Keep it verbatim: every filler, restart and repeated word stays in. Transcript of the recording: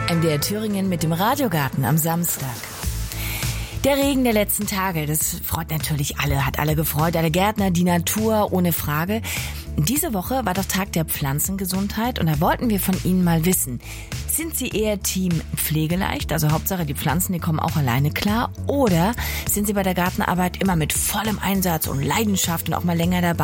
M D R Thüringen mit dem Radiogarten am Samstag. Der Regen der letzten Tage, das freut natürlich alle, hat alle gefreut, alle Gärtner, die Natur, ohne Frage. Diese Woche war doch Tag der Pflanzengesundheit und da wollten wir von Ihnen mal wissen, sind Sie eher Team pflegeleicht, also Hauptsache die Pflanzen, die kommen auch alleine klar, oder sind Sie bei der Gartenarbeit immer mit vollem Einsatz und Leidenschaft und auch mal länger dabei?